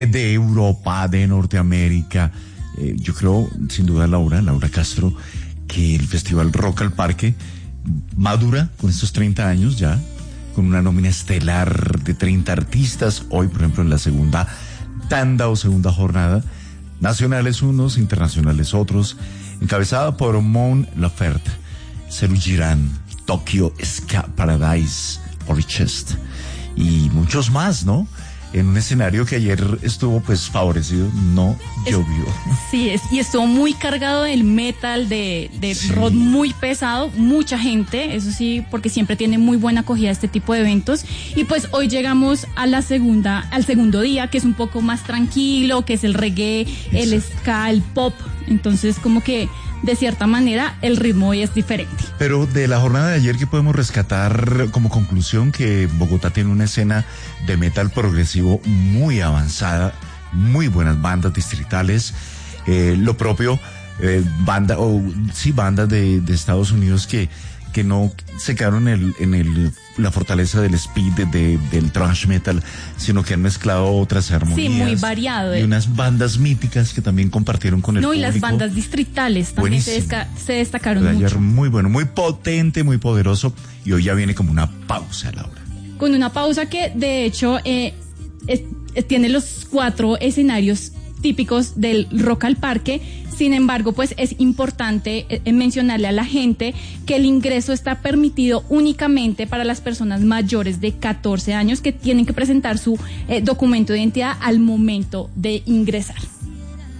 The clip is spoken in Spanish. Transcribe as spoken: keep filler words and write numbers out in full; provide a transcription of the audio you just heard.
de Europa, de Norteamérica. Eh, yo creo, sin duda, Laura, Laura Castro, que el Festival Rock al Parque madura con estos treinta años ya, con una nómina estelar de treinta artistas. Hoy, por ejemplo, en la segunda tanda o segunda jornada, nacionales unos, internacionales otros, encabezada por Mon Laferte, Serú Girán, Tokyo Ska Paradise Orchestra y muchos más, ¿no? En un escenario que ayer estuvo pues favorecido, no llovió. Sí, es, y estuvo muy cargado del metal, de, de sí. rock muy pesado, mucha gente, eso sí, porque siempre tiene muy buena acogida este tipo de eventos. Y pues hoy llegamos a la segunda, al segundo día, que es un poco más tranquilo, que es el reggae, el Eso. ska, el pop. Entonces como que de cierta manera el ritmo hoy es diferente. Pero de la jornada de ayer, ¿qué podemos rescatar como conclusión? Que Bogotá tiene una escena de metal progresivo muy avanzada, muy buenas bandas distritales, eh, lo propio, eh, banda, o sí, bandas de, de Estados Unidos que, que no se quedaron en el, en el, la fortaleza del speed, de, de, del thrash metal, sino que han mezclado otras armonías. Sí, muy variado. Y unas bandas míticas que también compartieron con el no, público. No, y las bandas distritales también se, desca- se destacaron de ayer, mucho. Muy bueno, muy potente, muy poderoso, y hoy ya viene como una pausa, Laura. Con una pausa que, de hecho, eh, es, es, tiene los cuatro escenarios típicos del Rock al Parque. Sin embargo, pues es importante eh, mencionarle a la gente que el ingreso está permitido únicamente para las personas mayores de catorce años que tienen que presentar su eh, documento de identidad al momento de ingresar.